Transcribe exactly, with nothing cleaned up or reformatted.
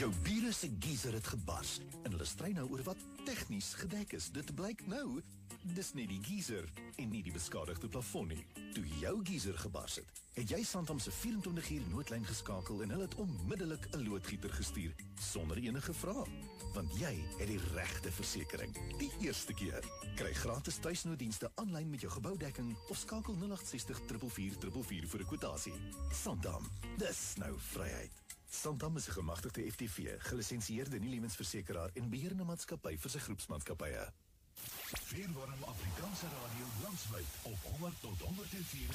Jou bure se geyser het gebars en hulle stry nou oor wat tegnies gedek is. Dit blyk nou, dis nie die geyser en nie die beskadigde plafon nie. Toe jou geyser gebars het, het jy Santam se vyf-en-twintig uur noodlyn geskakel en hulle het onmiddellik 'n loodgieter gestuur, sonder enige vrae. Want jy het die regte versekering, die eerste keer. Kry gratis tuisnooddienste aanlyn met jou gebouwdekking of skakel nul agt ses nul vier vier vier vier vir 'n kwotasie. Santam, dis nou vryheid. Santam is 'n gemagtigde F T V, gelisensieerde nie-lewensversekeraar en beheerende maatskappy vir sy groepsmaatskappye. Veerwarm Afrikaanse radio landwyd op honderd tot honderd en vier